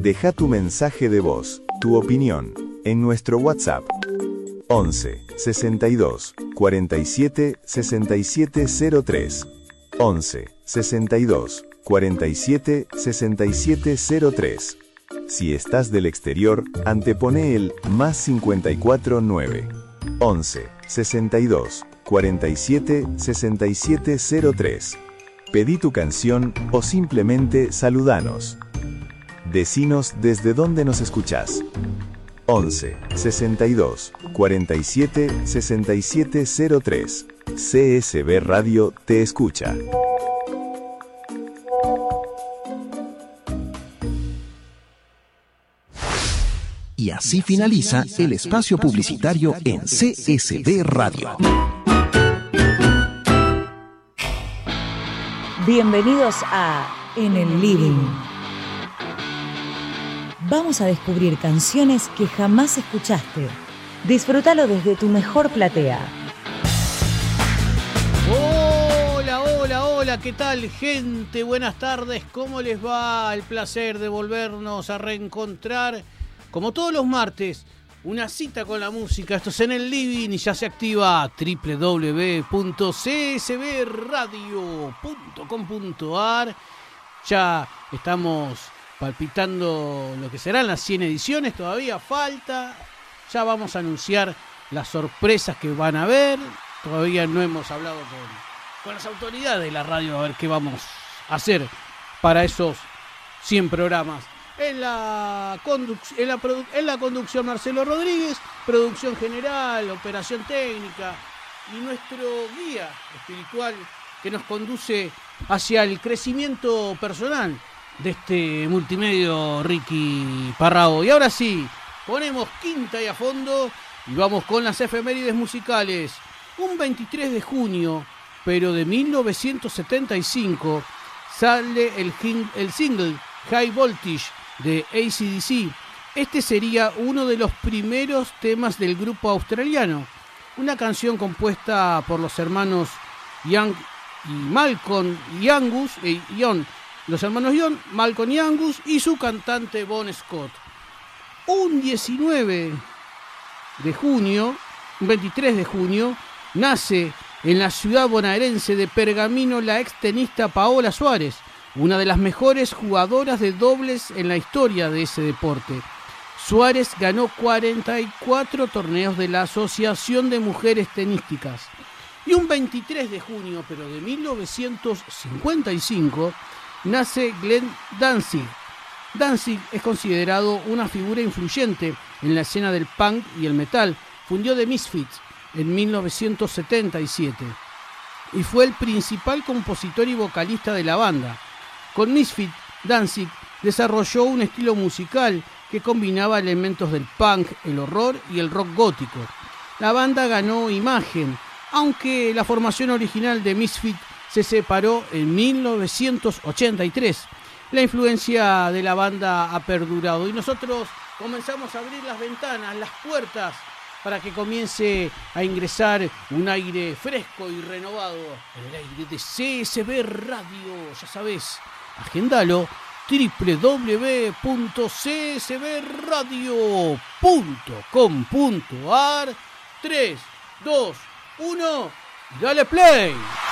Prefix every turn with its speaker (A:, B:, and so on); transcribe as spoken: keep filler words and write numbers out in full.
A: Deja tu mensaje de voz, tu opinión, en nuestro WhatsApp. once, sesenta y dos, cuarenta y siete, sesenta y siete cero tres. once, sesenta y dos, cuarenta y siete, sesenta y siete cero tres. Si estás del exterior, antepone el más cincuenta y cuatro nueve. once, sesenta y dos, cuarenta y siete, sesenta y siete cero tres. Pedí tu canción o simplemente saludanos. Decinos desde dónde nos escuchás. once, sesenta y dos, cuarenta y siete, sesenta y siete cero tres. C S B Radio te escucha.
B: Y así finaliza el espacio publicitario en C S B Radio.
C: Bienvenidos a En el Living. Vamos a descubrir canciones que jamás escuchaste. Disfrútalo desde tu mejor platea.
D: Hola, hola, hola, ¿qué tal, gente? Buenas tardes, ¿cómo les va? El placer de volvernos a reencontrar, como todos los martes, una cita con la música. Esto es En el Living y ya se activa doble u doble u doble u punto c s b radio punto com punto a r. Ya estamos palpitando lo que serán las cien ediciones, todavía falta. Ya vamos a anunciar las sorpresas que van a haber. Todavía no hemos hablado con, con las autoridades de la radio a ver qué vamos a hacer para esos cien programas. En la, conduc- en, la produ- en la conducción Marcelo Rodríguez, producción general, operación técnica y nuestro guía espiritual que nos conduce hacia el crecimiento personal de este multimedio, Ricky Parrao. Y ahora sí, ponemos quinta y a fondo y vamos con las efemérides musicales. Un veintitrés de junio, pero de mil novecientos setenta y cinco, sale el, hing- el single High Voltage de A C D C. Este sería uno de los primeros temas del grupo australiano, una canción compuesta por los hermanos Young y Malcolm y Angus, eh, John, los hermanos John, Malcolm y Angus y su cantante Bon Scott. Un diecinueve de junio, un veintitrés de junio, nace en la ciudad bonaerense de Pergamino la extenista Paola Suárez, una de las mejores jugadoras de dobles en la historia de ese deporte. Suárez ganó cuarenta y cuatro torneos de la Asociación de Mujeres Tenísticas. Y un veintitrés de junio, pero de mil novecientos cincuenta y cinco, nace Glenn Danzig. Danzig es considerado una figura influyente en la escena del punk y el metal. Fundió The Misfits en mil novecientos setenta y siete y fue el principal compositor y vocalista de la banda. Con Misfits, Danzig desarrolló un estilo musical que combinaba elementos del punk, el horror y el rock gótico. La banda ganó imagen, aunque la formación original de Misfits se separó en mil novecientos ochenta y tres. La influencia de la banda ha perdurado y nosotros comenzamos a abrir las ventanas, las puertas, para que comience a ingresar un aire fresco y renovado, el aire de C S B Radio. Ya sabes, agendalo, doble u doble u doble u punto c s b radio punto com punto a r. tres, dos, uno, dale play.